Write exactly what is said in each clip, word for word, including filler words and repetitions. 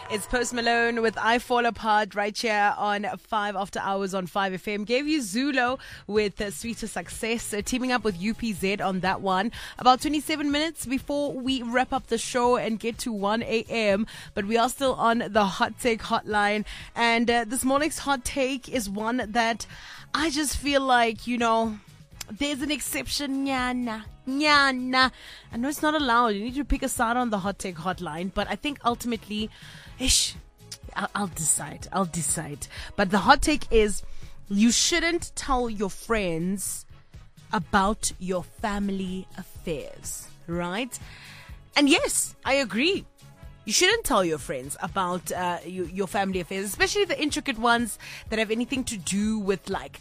It's Post Malone with I Fall Apart right here on five After Hours on five F M. Gave you Zulo with uh, Sweeter Success, uh, teaming up with U P Z on that one. About twenty-seven minutes before we wrap up the show and get to one a.m. But we are still on the Hot Take Hotline. And uh, this morning's Hot Take is one that I just feel like, you know, there's an exception. Nyana. Nyana. I know it's not allowed. You need to pick a side on the Hot Take Hotline. But I think ultimately, ish, I'll, I'll decide. I'll decide. But the hot take is you shouldn't tell your friends about your family affairs, right? And yes, I agree. You shouldn't tell your friends about uh, your, your family affairs, especially the intricate ones that have anything to do with like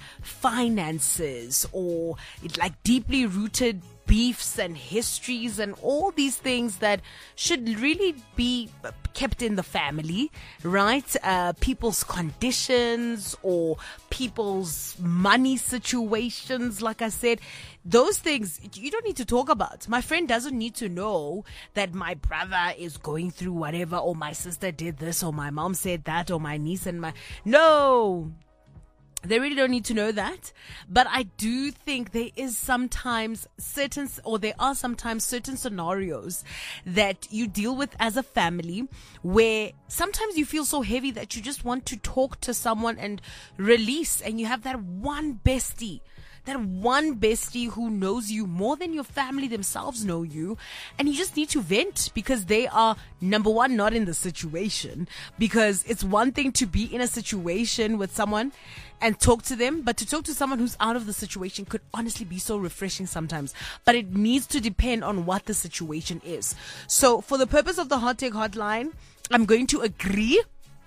finances or like deeply rooted beefs and histories and all these things that should really be kept in the family, right? Uh, people's conditions or people's money situations, like I said, those things you don't need to talk about. My friend doesn't need to know that my brother is going through whatever, or my sister did this, or my mom said that, or my niece and my... No! They really don't need to know that. But I do think there is sometimes certain, or there are sometimes certain scenarios that you deal with as a family where sometimes you feel so heavy that you just want to talk to someone and release, and you have that one bestie. That one bestie who knows you more than your family themselves know you. And you just need to vent because they are, number one, not in the situation. Because it's one thing to be in a situation with someone and talk to them, but to talk to someone who's out of the situation could honestly be so refreshing sometimes. But it needs to depend on what the situation is. So for the purpose of the Hot Take Hotline, I'm going to agree.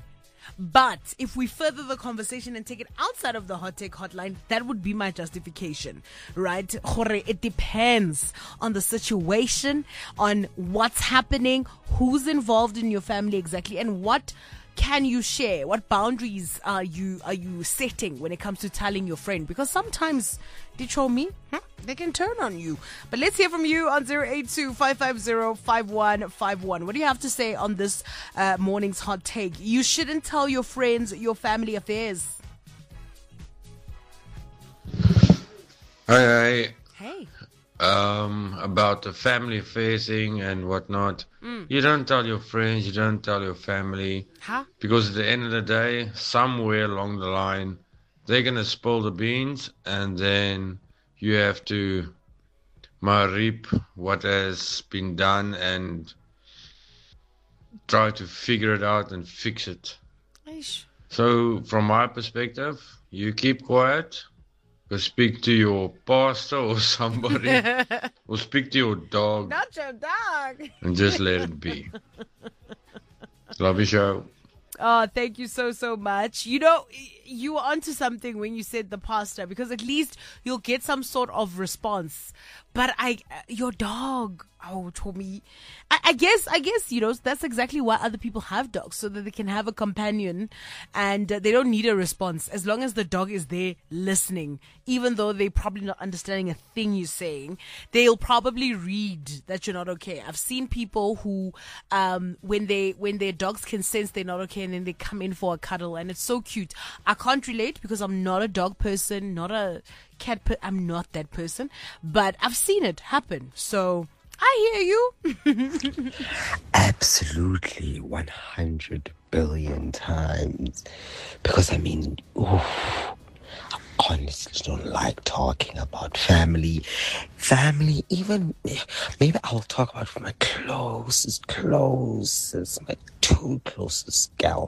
But if we further the conversation and take it outside of the Hot Take Hotline, that would be my justification, right? It depends on the situation, on what's happening, who's involved in your family exactly, and what can you share? What boundaries are you are you setting when it comes to telling your friend? Because sometimes, did you show me? Huh? They can turn on you. But let's hear from you on zero eight two, five five zero, five one five one. What do you have to say on this uh, morning's hot take? You shouldn't tell your friends your family affairs. Hi, hi. Hey. Um, about the family facing and whatnot. Mm. You don't tell your friends, you don't tell your family. Huh? Because at the end of the day, somewhere along the line, they're going to spill the beans, and then you have to reap what has been done and try to figure it out and fix it. Eish. So from my perspective, you keep quiet. Go speak to your pastor or somebody, or speak to your dog. Not your dog. And just let it be. Love you, show. Oh, thank you so, so much. You know, you were onto something when you said the pastor, because at least you'll get some sort of response. But I, your dog, oh, Tommy, I, I guess, I guess, you know, that's exactly why other people have dogs, so that they can have a companion and uh, they don't need a response as long as the dog is there listening, even though they're probably not understanding a thing you're saying. They'll probably read that you're not okay. I've seen people who, um, when they, when their dogs can sense they're not okay, and then they come in for a cuddle, and it's so cute. I can't relate because I'm not a dog person, not a cat per- I'm not that person, but I've seen it happen. So I hear you. Absolutely, one hundred billion times. Because, I mean, oof, I honestly don't like talking about family. Family, even, maybe I'll talk about my closest, closest, my two closest gal